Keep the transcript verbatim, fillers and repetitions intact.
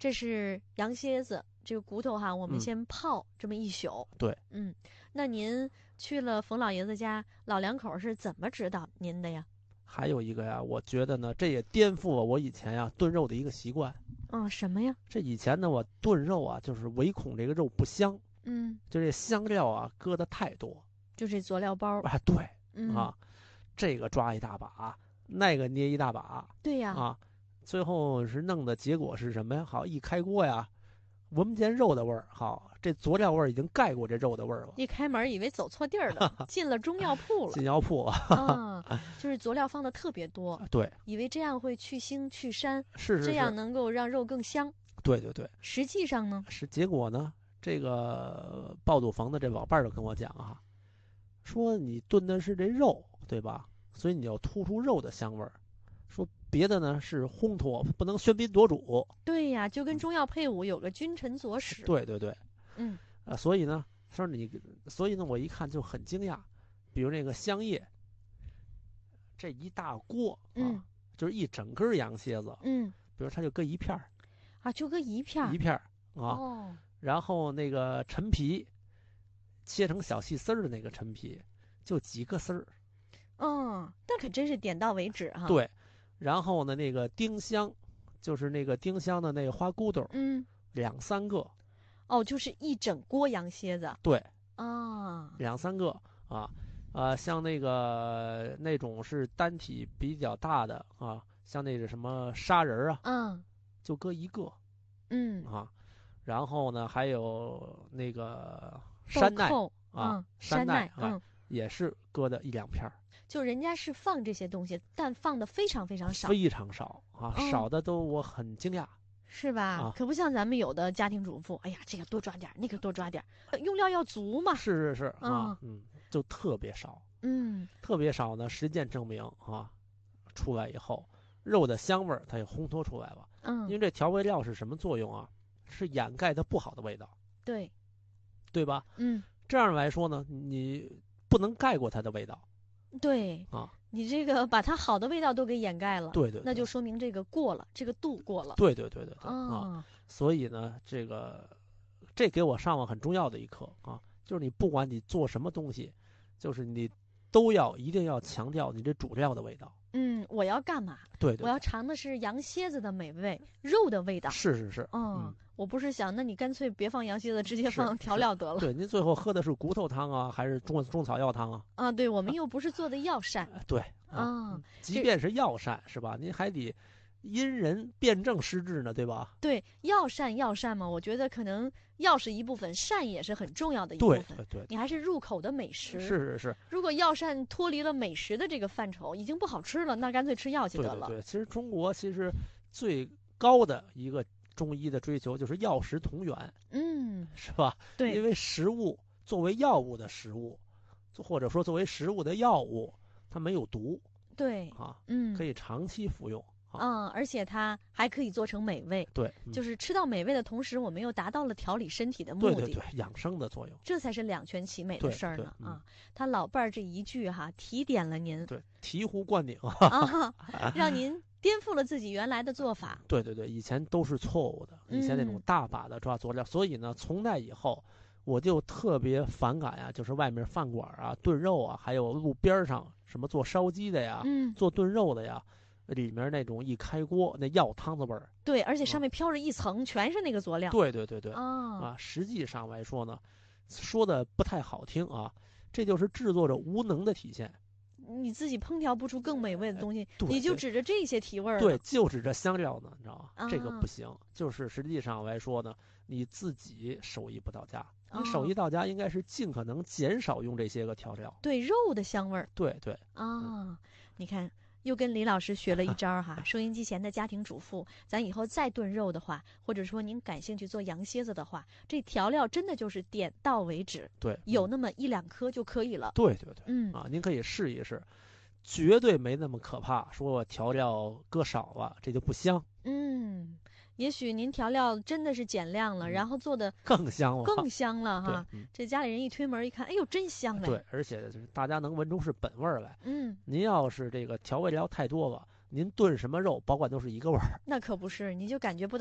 这是羊蝎子，这个骨头哈，我们嗯先泡这么一宿。 对， 嗯，那您去了冯老爷子家，老两口是怎么指导您的呀？ 还有一个呀，我觉得呢，这也颠覆了我以前呀炖肉的一个习惯。 哦，什么呀？ 这以前呢，我炖肉啊，就是唯恐这个肉不香， 嗯， 就这香料啊搁的太多就这佐料包。 啊。对， 嗯啊，这个抓一大把，那个捏一大把对呀。 啊，最后是弄的结果是什么呀？好，一开锅呀，闻不见肉的味儿，好，这佐料味儿已经盖过这肉的味儿了。 一开门以为走错地儿了，进了中药铺了。 进药铺啊， 啊，就是佐料放的特别多， 对， 以为这样会去腥去膻， 是是是， 这样能够让肉更香。 对对对， 实际上呢， 是结果呢，这个爆肚房的这老伴儿就跟我讲啊，说你炖的是这肉，对吧？所以你要突出肉的香味儿。说别的呢是烘托，不能喧宾夺主。 对呀，就跟中药配伍有个君臣佐使。 对对对， 嗯， 啊，所以呢，说你，所以呢，我一看就很惊讶，比如那个香叶，这一大锅啊， 嗯就是一整根羊蝎子， 嗯， 比如它就搁一片儿， 啊，就搁一片儿一片儿啊， 哦， 然后那个陈皮，切成小细丝儿的那个陈皮，就几个丝儿， 嗯，那可真是点到为止哈。， 对，然后呢，那个丁香，就是那个丁香的那个花骨朵， 嗯， 两三个， 哦，就是一整锅羊蝎子对， 啊。 两三个啊，啊，像那个那种是单体比较大的啊，像那个什么砂仁儿啊， 嗯就搁一个嗯， 啊，然后呢还有那个豆山奈蔻啊嗯，， 山奈啊嗯， 也是搁的一两片儿， 就人家是放这些东西，但放的非常非常少， 非常少啊， 嗯少的都我很惊讶。 是吧？ 啊可不像咱们有的家庭主妇，哎呀，这个多抓点儿，那个多抓点儿，呃用料要足嘛。 是是是啊嗯， 嗯，就特别少， 嗯特别少呢。实践证明啊，出来以后，肉的香味儿它也烘托出来了。因为嗯， 这调味料是什么作用啊？是掩盖它不好的味道， 对， 对吧？ 嗯这样来说呢，你不能盖过它的味道对， 啊。 你这个把它好的味道都给掩盖了， 对对对那就说明这个过了，这个度过了。 对对对对对啊。 啊， 所以呢，这个这给我上了很重要的一课啊，就是你不管你做什么东西，就是你都要一定要强调你这主料的味道。 嗯，我要干嘛？ 对对， 我要尝的是羊蝎子的美味，肉的味道。 是是是， 嗯，我不是想，那你干脆别放羊蝎子，直接是放调料得了。 对，您最后喝的是骨头汤啊，还是中中草药汤啊？ 啊，对，我们又不是做的药膳。 哎对啊嗯即便是药膳是吧？您还得因人辩证施治呢，对吧？ 对，药膳药膳嘛，我觉得可能药是一部分，膳也是很重要的一部对分。 对对， 你还是入口的美食。 是是是， 如果药膳脱离了美食的这个范畴，已经不好吃了，那干脆吃药去得了。 对对对。其实中国其实最高的一个中医的追求就是药食同源， 嗯， 是吧？因对为食物作为药物的食物，或者说作为食物的药物，它没有毒对， 啊， 嗯， 可以长期服用啊。 嗯，而且它还可以做成美味， 对，嗯就是吃到美味的同时，我们又达到了调理身体的目的。 对对对，养生的作用。 这才是两全其美的对事儿对嗯呢啊！他老伴儿这一句哈，提点了您对，醍醐灌顶。 啊，让您颠覆了自己原来的做法。 对对对，以前都是错误的，以前那种嗯大把的抓佐料，所以呢，从那以后，我就特别反感呀，就是外面饭馆啊炖肉啊，还有路边上什么做烧鸡的呀， 嗯， 做炖肉的呀，里面那种一开锅那药汤子味儿。 对，而且上面飘着一层，全是那个佐料。 对对对对， 啊， 啊，实际上来说呢，说的不太好听啊，这就是制作者无能的体现。 你自己烹调不出更美味的东西， 对你就对指着这些提味儿。 对，，就指着香料呢，你知道吗？这个啊不行。就是实际上来说呢，你自己手艺不到家，你哦手艺到家应该是尽可能减少用这些个调料。 对肉的香味儿对对， 啊，你看。又跟李老师学了一招儿哈，收音机前的家庭主妇，咱以后再炖肉的话，或者说您感兴趣做羊蝎子的话，这调料真的就是点到为止， 对， 有那么一两颗就可以了。 对对对， 嗯啊，您可以试一试，绝对没那么可怕。说我调料搁少了，这就不香， 嗯，也许您调料真的是减量了， 嗯然后做的更香了。 更香了对哈。， 嗯这家里人一推门一看，哎呦，真香嘞！ 对，而且就是大家能闻出是本味儿来。 嗯， 您要是这个调味料太多了，您炖什么肉，保管都是一个味儿。 那可不是，你就感觉不到。